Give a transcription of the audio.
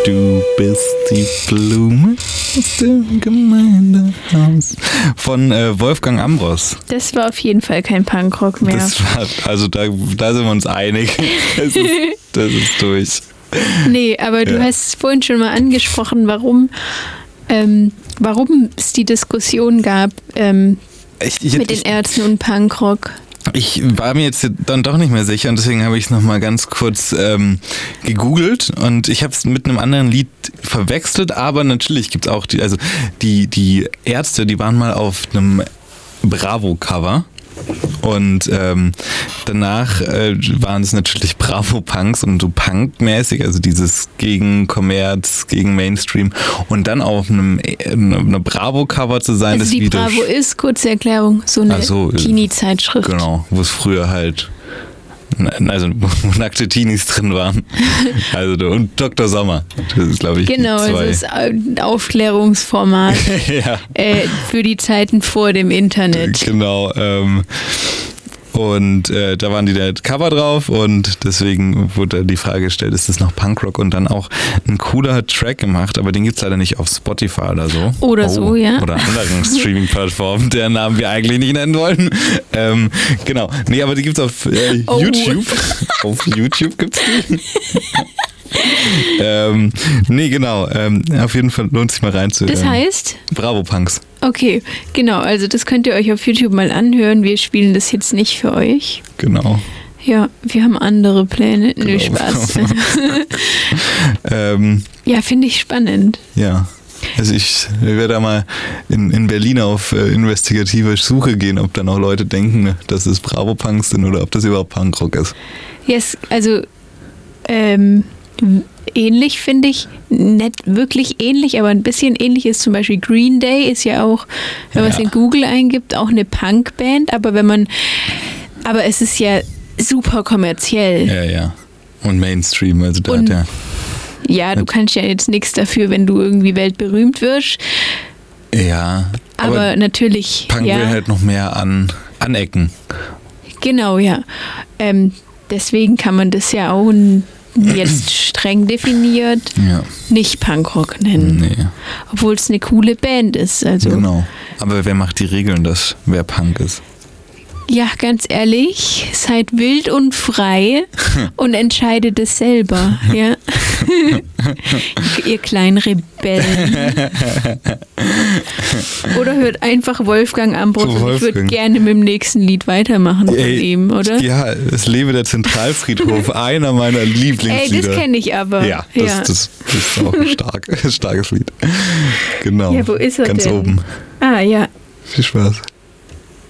Du bist die Blume aus dem Gemeindehaus. Von Wolfgang Ambros. Das war auf jeden Fall kein Punkrock mehr. Das war, also da sind wir uns einig. Das ist durch. Nee, aber du hast es vorhin schon mal angesprochen, warum es die Diskussion gab mit den Ärzten und Punkrock. Ich war mir jetzt dann doch nicht mehr sicher und deswegen habe ich es nochmal ganz kurz gegoogelt und ich habe es mit einem anderen Lied verwechselt, aber natürlich gibt es auch die Ärzte, die waren mal auf einem Bravo-Cover. Und danach waren es natürlich Bravo-Punks und so Punk-mäßig, also dieses gegen Kommerz, gegen Mainstream und dann auf einem Bravo-Cover zu sein. Also das die Bravo ist, kurze Erklärung, so eine Teenie-Zeitschrift. Genau, wo es früher halt, also wo nackte Teenies drin waren. Also und Dr. Sommer, das ist glaube ich genau, die zwei. Also das ist ein Aufklärungsformat ja. Für die Zeiten vor dem Internet. Genau, und da waren die da Cover drauf und deswegen wurde die Frage gestellt, ist das noch Punkrock? Und dann auch ein cooler Track gemacht, aber den gibt es leider nicht auf Spotify oder so. Oder so, ja. Oder anderen Streaming-Plattformen, deren Namen wir eigentlich nicht nennen wollen. Genau, nee, aber die gibt es auf YouTube. Auf YouTube gibt es die. Nee, genau. Auf jeden Fall lohnt sich mal reinzuhören. Das heißt? Bravo Punks. Okay, genau. Also das könnt ihr euch auf YouTube mal anhören. Wir spielen das jetzt nicht für euch. Genau. Ja, wir haben andere Pläne. Genau. Nö, Spaß. Ja, finde ich spannend. Ja. Also ich werde da mal in Berlin auf investigative Suche gehen, ob dann auch Leute denken, dass es Bravo-Punks sind oder ob das überhaupt Punkrock ist. Yes, also ähnlich finde ich, nicht wirklich ähnlich, aber ein bisschen ähnlich ist zum Beispiel Green Day, ist ja auch, wenn man es in Google eingibt, auch eine Punkband, aber es ist ja super kommerziell. Ja, ja. Und Mainstream, also da hat er. Ja, du kannst ja jetzt nichts dafür, wenn du irgendwie weltberühmt wirst. Ja. Aber natürlich. Punk will halt noch mehr anecken. Genau, ja. Deswegen kann man das ja auch jetzt streng definiert nicht Punkrock nennen. Nee. Obwohl es eine coole Band ist. Also. Genau. Aber wer macht die Regeln, wer Punk ist? Ja, ganz ehrlich, seid wild und frei und entscheidet es selber, ja. Ihr kleinen Rebellen. Oder hört einfach Wolfgang Ambros und ich würde gerne mit dem nächsten Lied weitermachen von ihm, oder? Ja, es lebe der Zentralfriedhof, einer meiner Lieblingslieder. Ey, das kenne ich aber. Ja, das ist auch ein starkes Lied. Genau. Ja, wo ist er Ganz denn? oben. Ah, ja. Viel Spaß.